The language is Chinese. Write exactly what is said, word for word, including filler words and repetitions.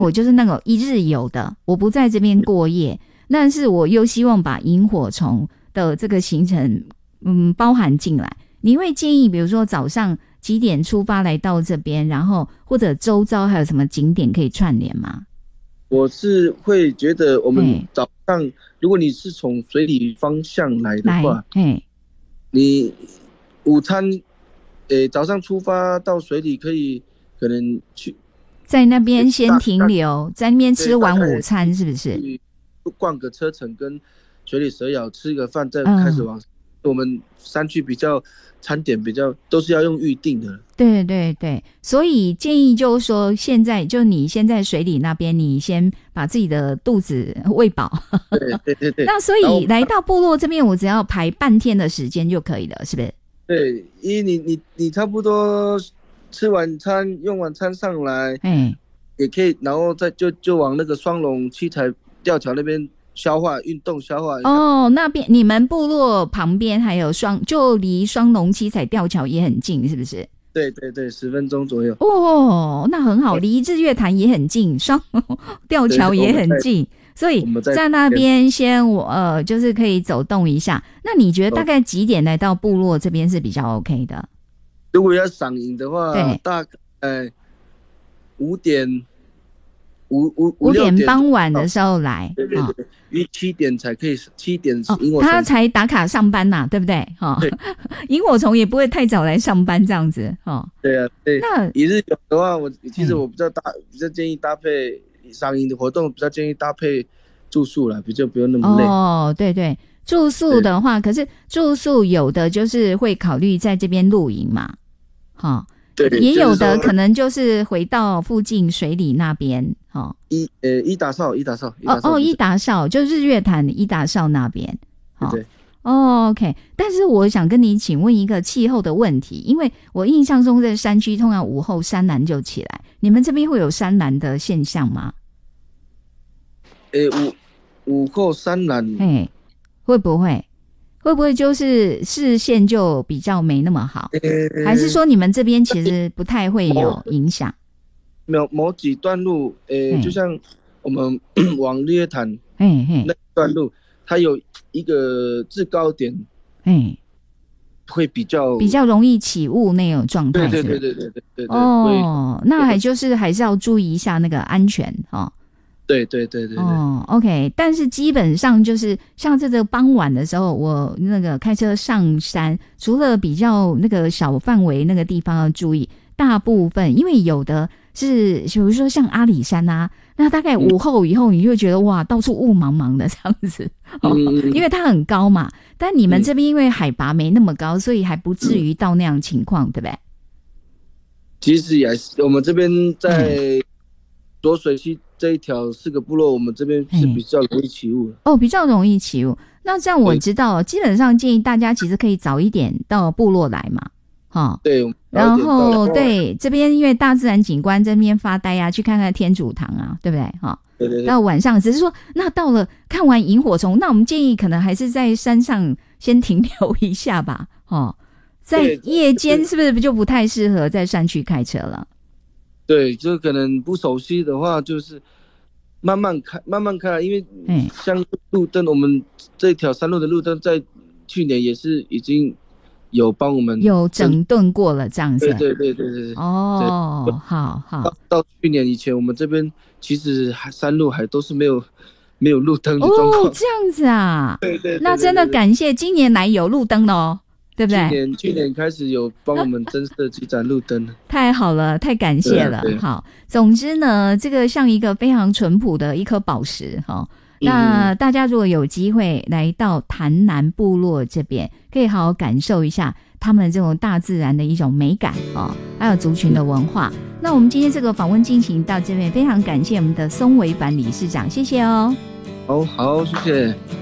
我就是那个一日游的，我不在这边过夜，但是我又希望把萤火虫的这个行程嗯包含进来。你会建议比如说早上几点出发来到这边，然后或者周遭还有什么景点可以串联吗？ 我是会觉得我们早上如果你是从水里方向来的话，你午餐诶早上出发到水里可以可能去在那边先停留，在那边吃完午餐，是不是逛个车程跟水里蛇咬吃个饭再开始往、嗯、我们山区比较餐点比较都是要用预定的。 对对对，所以建议就是说现在就你先在水里那边你先把自己的肚子喂饱。 对对对对。 那所以来到部落这边我只要排半天的时间就可以了，是不是？ 对，因为你你你差不多吃晚餐用晚餐上来，嗯，也可以然后再就就往那个双龙七彩吊桥那边消化运动消化。 哦，那边你们部落旁边还有双就离双龙七彩吊桥也很近，是不是？ 对对对，十分钟左右。 哦，那很好，离日月潭也很近，双龙吊桥也很近，所以在那边先我呃就是可以走动一下。那你觉得大概几点来到部落这边是比较 OK 的？ 如果要赏萤的话，大概呃五点五五五点傍晚的时候来， 对对对，因为七点才可以，七点萤火虫、 哦、他才打卡上班呐、啊，对不对？哈、哦，萤火虫也不会太早来上班这样子，哦。 对啊，对。那一日游的话，我其实我比较搭，嗯、比较建议搭配赏萤的活动，比较建议搭配住宿啦，比较不用那么累。 哦，对对，住宿的话，可是住宿有的就是会考虑在这边露营嘛，哈、哦。 对， 也有的可能就是回到附近水里那边，哦， 一呃一打哨一打哨哦哦一打哨就日月潭一打哨那边， 哦、对， 哦 OK。但是我想跟你请问一个气候的问题，因为我印象中在山区通常午后山岚就起来，你们这边会有山岚的现象吗？ 呃午午后山岚， 哎，会不会？会不会就是视线就比较没那么好、欸、还是说你们这边其实不太会有影响？ 某某几段路、欸、就像我们往日月潭那段路它有一个制高点、欸、会比较比较容易起雾那种状态。 对对对对对对对对。 哦，那还就是还是要注意一下那个安全哦。 对对对对对。 哦 ，OK， 但是基本上就是像这个傍晚的时候，我那个开车上山，除了比较那个小范围那个地方要注意，大部分因为有的是，比如说像阿里山啊，那大概午后以后，你就觉得、嗯、哇，到处雾茫茫的这样子、哦嗯，因为它很高嘛。但你们这边因为海拔没那么高，所以还不至于到那样情况，对不对？ 其实也是，我们这边在浊水溪这一条四个部落，我们这边是比较容易起雾的。 哦，比较容易起雾。那这样我知道，基本上建议大家其实可以早一点到部落来嘛，哈、哦。 对。 然后对这边因为大自然景观这边发呆啊，去看看天主堂啊，对不对？哈、哦。 对对对。 到晚上只是说，那到了看完萤火虫，那我们建议可能还是在山上先停留一下吧，哦。在夜间是不是就不太适合在山区开车了？ 对，就可能不熟悉的话，就是慢慢开，慢慢开，因为像路灯，我们这条山路的路灯在去年也是已经有帮我们有整顿过了，这样子。 对对对对对。 哦，好好。 到, 到去年以前，我们这边其实还山路还都是没有没有路灯的状况。 哦，这样子啊。 对 对, 对, 对, 对, 对。 那真的感谢今年来有路灯了哦。对不对？ 去年去年开始有帮我们增设几盏路灯太好了，太感谢了。好，总之呢，这个像一个非常淳朴的一颗宝石哈、哦。那大家如果有机会来到潭南部落这边，可以好好感受一下他们这种大自然的一种美感哦，还有族群的文化。那我们今天这个访问进行到这边，非常感谢我们的松尾坂理事长，谢谢哦。 好好，谢谢。